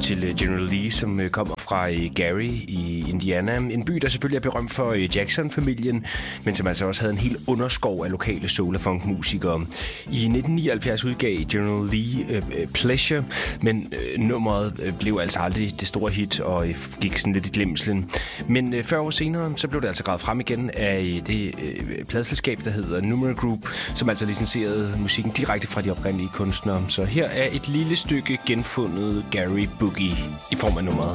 til General Lee, som kommer fra Gary i Indiana. En by, der selvfølgelig er berømt for Jackson-familien, men som altså også havde en hel underskov af lokale soul- og funk-musikere. I 1979 udgav General Lee Pleasure, men nummeret blev altså aldrig det store hit og gik sådan lidt i glemslen. Men 40 år senere, så blev det altså gravet frem igen af det pladeselskab, der hedder Numeral Group, som altså licenserede musikken direkte fra de oprindelige kunstnere. Så her er et lille stykke genfundet Gary Boogie i form af nummeret.